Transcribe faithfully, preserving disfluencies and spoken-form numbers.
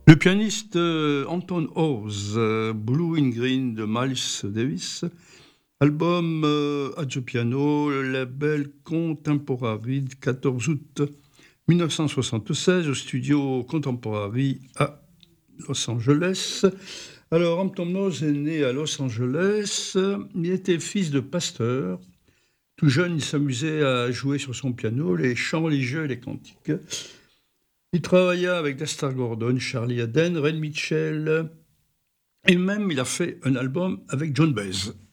Le pianiste euh, Anton Oz, euh, Blue in Green de Miles Davis, album euh, Adagio Piano, le label Contemporary, quatorze août mille neuf cent soixante-seize, au studio Contemporary à Los Angeles. Alors, Anton Oz est né à Los Angeles, il était fils de pasteur. Tout jeune, il s'amusait à jouer sur son piano les chants religieux et les cantiques. Il travailla avec Dexter Gordon, Charlie Haden, Ray Mitchell, et même il a fait un album avec John Baez.